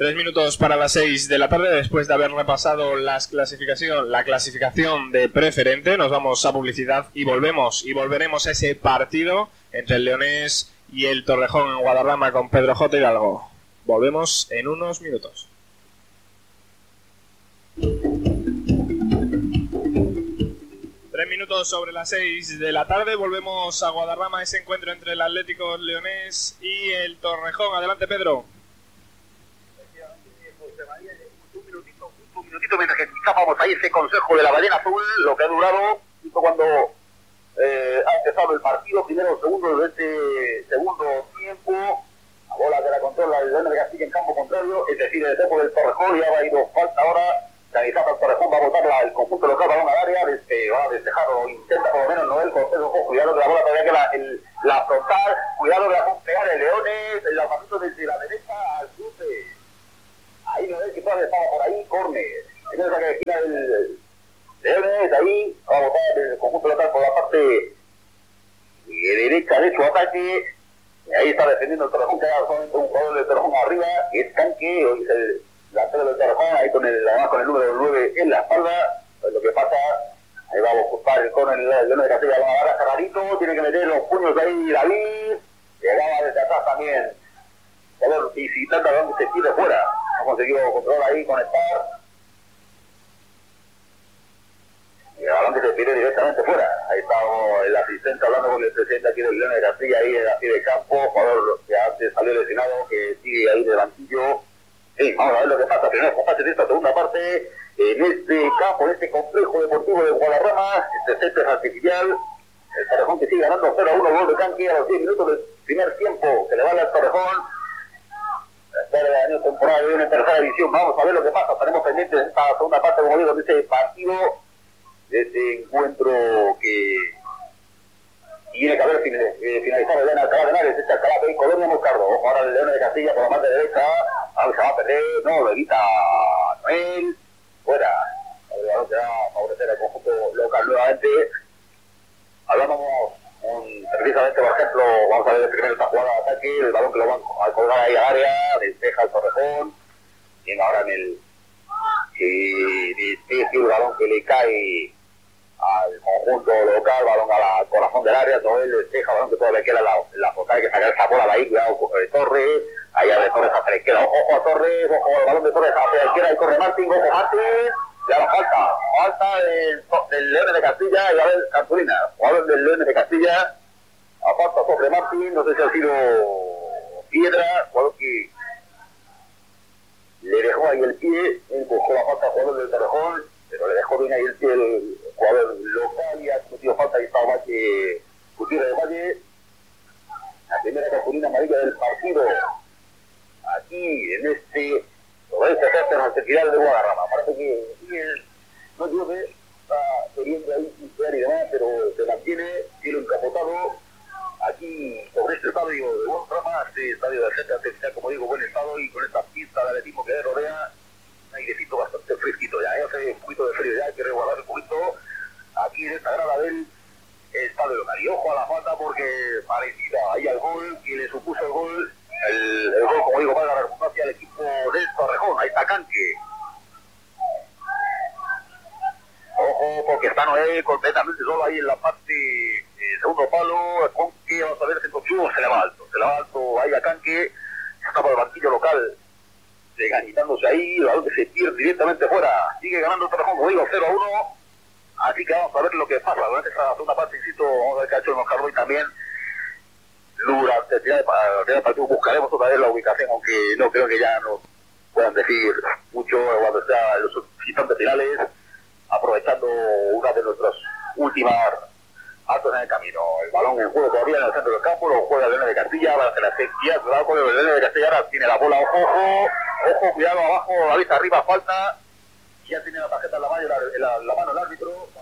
3 minutos para las 6 de la tarde. Después de haber repasado la clasificación de preferente, nos vamos a publicidad y volveremos a ese partido entre el Leonés y el Torrejón en Guadarrama con Pedro J. Hidalgo. Volvemos en unos minutos. 3 minutos sobre las 6 de la tarde, volvemos a Guadarrama, ese encuentro entre el Atlético Leonés y el Torrejón. Adelante, Pedro. Un minutito mientras que escuchábamos ahí ese consejo de la ballena azul, lo que ha durado, justo cuando ha empezado el partido, primeros segundos de este segundo tiempo, la bola que la controla el León de Castilla en campo contrario, es decir, el equipo del Torrejón, ya va a ir falta ahora. Canizata el Torrejón va a botar el conjunto local balón al área, va a despejar o intenta por lo menos Noel Cortés, cuidado de la bola todavía que la frontal, cuidado de la pegar el Leones, el lanzamiento desde la derecha al cruce. Ahí Noel que todavía estaba por ahí, córner. Entonces que esquina el Leones, ahí va a botar el conjunto local por la parte derecha de su ataque. Y ahí está defendiendo el Torrejón, que era solamente un jugador del Torrejón arriba, que es Canque, hoy es el delantero del Torrejón, ahí además con el número 9 en la espalda. Pues lo que pasa, ahí va a ocupar el córner el León de Castilla, va a agarrar Rarito, tiene que meter los puños de ahí David, llegaba desde atrás también, a ver si trata de donde se tire fuera, ha conseguido controlar ahí, conectar, y el balón que se tire directamente fuera. Ahí está el asistente hablando con el presidente aquí del León de Castilla, ahí en la pie de campo, jugador que antes salió lesionado, que sigue ahí de banquillo. Sí, vamos a ver lo que pasa. Primero comparte de esta segunda parte en este campo, en este complejo deportivo de Guadarrama, este césped artificial. El Torrejón que sigue ganando 0-1, gol de Canque a los 10 minutos del primer tiempo, que le vale al Torrejón. La espera del año temporal de una tercera división. Vamos a ver lo que pasa. Estaremos pendientes de esta segunda parte, como digo, de este partido, de este encuentro que tiene que haber finalizado el Alcalá de Henares, este Alcalá de Colonia Moscardo. Ahora el León de Castilla por la parte derecha, ahora se va a perder, no, lo evita Noel, fuera. El balón se va a favorecer al conjunto local nuevamente. Hablábamos precisamente, por ejemplo, vamos a ver primero esta jugada de ataque, el balón que lo van a colgar ahí al área, despeja el Torrejón, tiene ahora en el el balón que le cae al conjunto local, balón al corazón del área, Noel despeja, balón que todavía queda la foca, hay que sacar esa bola de ahí, cuidado de Torres, allá de Torres hacia la izquierda, ojo a Torres, ojo al balón de Torres hacia la izquierda, y corre Martín, ojo Martín, ya la falta del León de Castilla, y a ver Cartulina, jugador del León de Castilla, a falta sobre Martín, no sé si ha sido Piedra, jugador que le dejó ahí el pie, él buscó la falta al jugador del Torrejón, pero le dejó bien ahí el pie el jugador local y ha cometido falta y estaba Valle, Gutiérrez de Valle. La primera cartulina amarilla del partido, aquí en este centro en la cerquidad de Guadarrama. Parece que no llueve, está queriendo ahí pintar y demás, pero se mantiene, cielo encapotado. Aquí sobre este estadio de Guadarrama, este estadio de centro artificial, como digo, buen estado, y con esta pista de atletismo que rodea, un airecito bastante fresquito, ya hace un poquito de frío, ya hay que resguardar un poquito aquí en esta grada del estadio local. Y ojo a la falta porque parecida ahí al gol, que le supuso el gol, el gol, como digo, para la redundancia al equipo del Torrejón. Ahí está Canque. Ojo, porque está Noé completamente solo ahí en la parte segundo palo, con que vamos a ver, se le va alto ahí a Canque, está por el banquillo local, ganitándose ahí, el balón que se pierde directamente fuera, sigue ganando el Torrejón, como digo, 0-1, así que vamos a ver lo que pasa durante esta segunda parte, insisto, vamos a ver qué ha hecho el Moscardo y también durante el final del partido buscaremos otra vez la ubicación, aunque no creo que ya nos puedan decir mucho cuando sea en los instantes finales, aprovechando una de nuestras últimas actos en el camino. El balón en juego todavía en el centro del campo, lo juega el León de Castilla, ahora se la sequía, cuidado con el León de Castilla, ahora tiene la bola, ojo, cuidado abajo, la vista arriba, falta, ya tiene la tarjeta en la mano el árbitro,